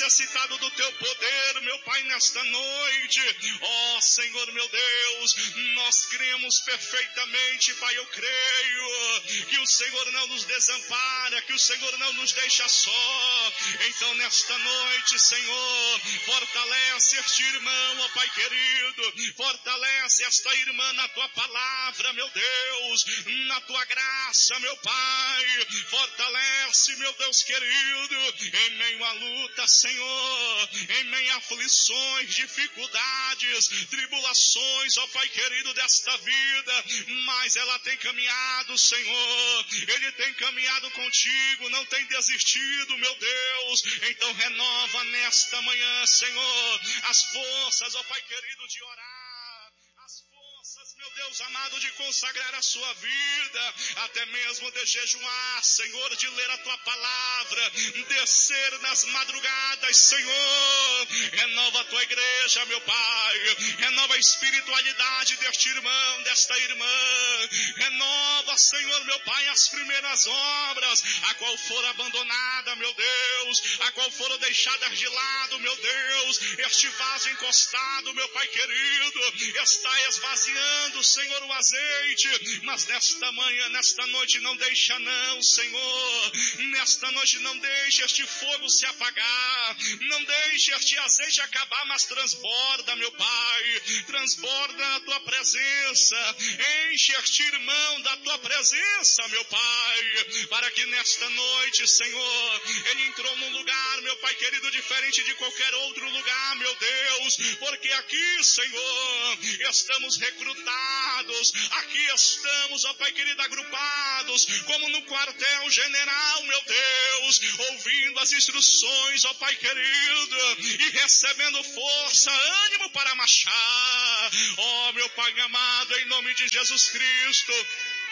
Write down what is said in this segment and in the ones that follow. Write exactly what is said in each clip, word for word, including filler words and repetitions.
necessitado do teu poder, meu Pai, nesta noite. Ó Senhor, meu Deus, nós cremos perfeitamente, Pai, eu creio que o Senhor não nos desampara, que o Senhor não nos deixa só. Então nesta noite, Senhor, fortalece este irmão, ó Pai querido, fortalece esta irmã na tua palavra, meu Deus, na tua graça, meu Pai, fortalece, meu Deus querido, em meio à luta, Senhor, em meio a aflições, dificuldades, tribulações, ó Pai querido, desta vida, mas ela tem caminhado, Senhor, ele tem caminhado contigo, não tem desistido, meu Deus. Então renova nesta manhã, Senhor, as forças, ó Pai querido, de orar, as forças, meu Deus amado, de consagrar a sua vida, até mesmo de jejuar, Senhor, de ler a tua palavra, descer nas madrugadas, Senhor. Renova a tua igreja, meu Pai, renova a espiritualidade deste irmão, desta irmã, renova, Senhor, meu Pai, as primeiras obras, a qual for abandonada, meu Deus, a qual foram deixadas de lado, meu Deus, este vaso encostado, meu Pai querido, está esvaziando, Senhor, o azeite, mas nesta manhã, nesta noite, não deixa não, Senhor, nesta noite não deixa este fogo se apagar, não deixa este azeite acabar, mas transborda, meu Pai, transborda na tua presença, enche este irmão da tua presença, meu Pai, para que nesta noite, Senhor, ele entrou num lugar, meu Pai querido, diferente de qualquer outro lugar, meu Deus, porque aqui, Senhor, estamos recrutados, aqui estamos, ó Pai querido, agrupados, como no quartel general, meu Deus, ouvindo as instruções, ó Pai querido, e recebendo força, ânimo para marchar. Ó meu Pai amado, em nome de Jesus Cristo,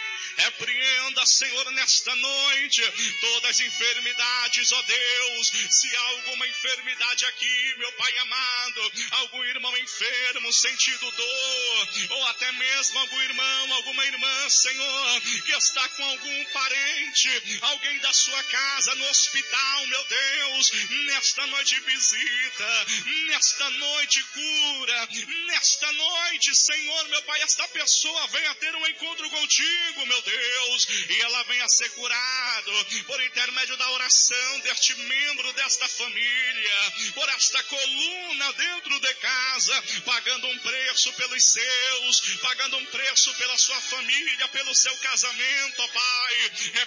repreenda, Senhor, nesta noite todas as enfermidades, ó Deus. Se há alguma enfermidade aqui, meu Pai amado, algum irmão enfermo, sentindo dor, ou até mesmo algum irmão, alguma irmã, Senhor, que está com algum parente, alguém da sua casa no hospital, meu Deus, nesta noite visita, nesta noite cura, nesta noite, Senhor, meu Pai, esta pessoa venha ter um encontro contigo, meu Deus. Deus, e ela venha ser curado por intermédio da oração deste membro desta família, por esta coluna dentro de casa, pagando um preço pelos seus, pagando um preço pela sua família, pelo seu casamento, ó Pai.